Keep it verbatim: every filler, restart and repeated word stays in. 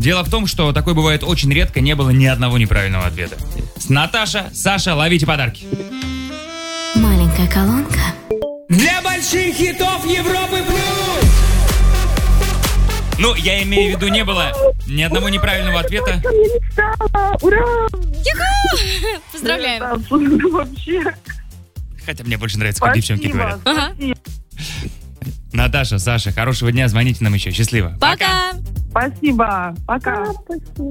Дело в том, что такое бывает очень редко, не было ни одного неправильного ответа. Наташа, Саша, ловите подарки. Маленькая колонка. Для больших хитов Европы плюс! Ну, я имею в виду, не было ни одного неправильного ответа. Я мечтала! Ура! Юху! Поздравляем. Да, вообще. Хотя мне больше нравится, как девчонки говорят. Ага. Наташа, Саша, хорошего дня, звоните нам еще. Счастливо. Пока. Спасибо. Пока. Спасибо.